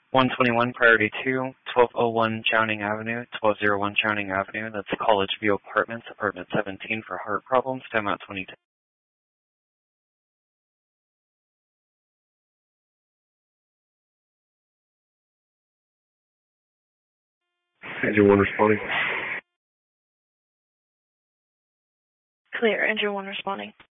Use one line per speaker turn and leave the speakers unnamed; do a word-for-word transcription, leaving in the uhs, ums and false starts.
one twenty-one Priority two, twelve oh one Chowning Avenue, twelve oh one Chowning Avenue. That's College View Apartments, Apartment seventeen for heart problems. Timeout twenty ten.
Engine one responding.
Clear, engine one responding.